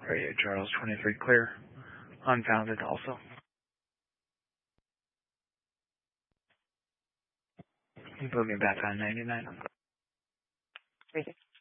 Radio Charles 23 clear. Unfounded also. You put me back on 99.